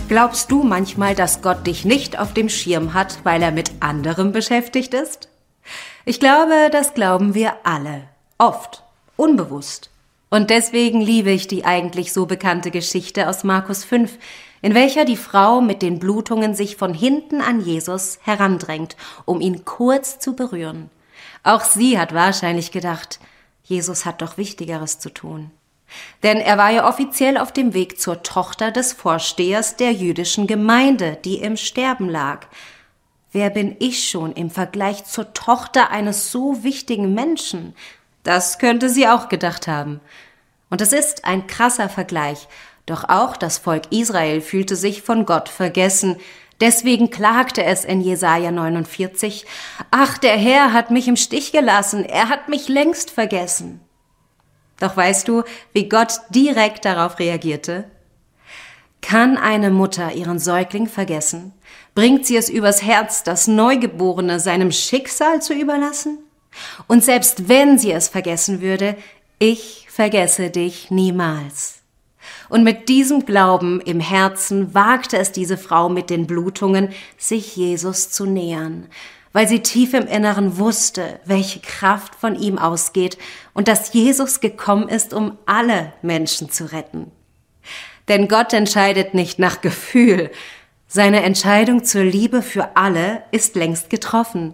Glaubst du manchmal, dass Gott dich nicht auf dem Schirm hat, weil er mit anderem beschäftigt ist? Ich glaube, das glauben wir alle. Oft. Unbewusst. Und deswegen liebe ich die eigentlich so bekannte Geschichte aus Markus 5, in welcher die Frau mit den Blutungen sich von hinten an Jesus herandrängt, um ihn kurz zu berühren. Auch sie hat wahrscheinlich gedacht, Jesus hat doch Wichtigeres zu tun. Denn er war ja offiziell auf dem Weg zur Tochter des Vorstehers der jüdischen Gemeinde, die im Sterben lag. Wer bin ich schon im Vergleich zur Tochter eines so wichtigen Menschen? Das könnte sie auch gedacht haben. Und es ist ein krasser Vergleich. Doch auch das Volk Israel fühlte sich von Gott vergessen. Deswegen klagte es in Jesaja 49, »Ach, der Herr hat mich im Stich gelassen, er hat mich längst vergessen.« Doch weißt du, wie Gott direkt darauf reagierte? Kann eine Mutter ihren Säugling vergessen? Bringt sie es übers Herz, das Neugeborene seinem Schicksal zu überlassen? Und selbst wenn sie es vergessen würde, ich vergesse dich niemals. Und mit diesem Glauben im Herzen wagte es diese Frau mit den Blutungen, sich Jesus zu nähern, weil sie tief im Inneren wusste, welche Kraft von ihm ausgeht und dass Jesus gekommen ist, um alle Menschen zu retten. Denn Gott entscheidet nicht nach Gefühl. Seine Entscheidung zur Liebe für alle ist längst getroffen.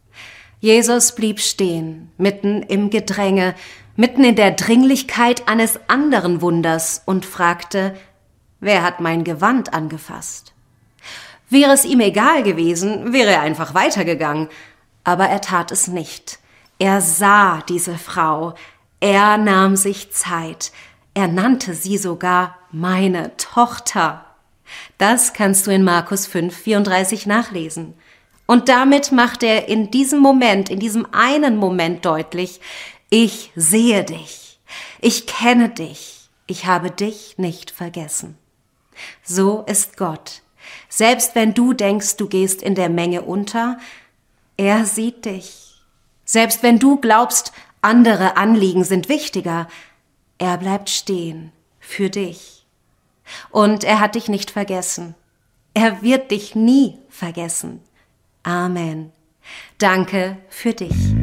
Jesus blieb stehen, mitten im Gedränge, mitten in der Dringlichkeit eines anderen Wunders und fragte, wer hat mein Gewand angefasst? Wäre es ihm egal gewesen, wäre er einfach weitergegangen. Aber er tat es nicht. Er sah diese Frau. Er nahm sich Zeit. Er nannte sie sogar meine Tochter. Das kannst du in Markus 5,34 nachlesen. Und damit macht er in diesem einen Moment deutlich, ich sehe dich, ich kenne dich, ich habe dich nicht vergessen. So ist Gott. Selbst wenn du denkst, du gehst in der Menge unter, er sieht dich. Selbst wenn du glaubst, andere Anliegen sind wichtiger, er bleibt stehen für dich. Und er hat dich nicht vergessen. Er wird dich nie vergessen. Amen. Danke für dich.